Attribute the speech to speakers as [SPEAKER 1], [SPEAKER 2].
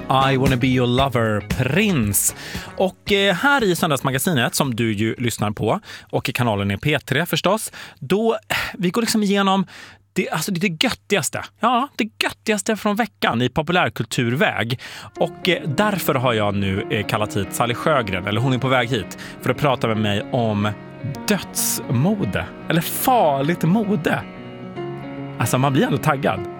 [SPEAKER 1] I wanna be your lover, Prince. Och här i Söndagsmagasinet som du ju lyssnar på och i kanalen är P3 förstås, då vi går liksom igenom det göttigaste. Ja, det göttigaste från veckan i populärkulturväg. Och därför har jag nu kallat hit Sally Sjögren, eller hon är på väg hit, för att prata med mig om dödsmode. Eller farligt mode. Alltså man blir ändå taggad.